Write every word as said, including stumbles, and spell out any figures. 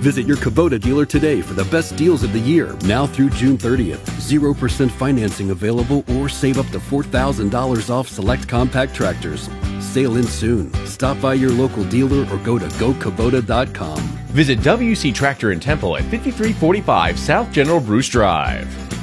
Visit your Kubota dealer today for the best deals of the year, now through June thirtieth. zero percent financing available, or save up to four thousand dollars off select compact tractors. Sale in soon. Stop by your local dealer or go to go kubota dot com. Visit W C Tractor in Temple at fifty-three forty-five South General Bruce Drive.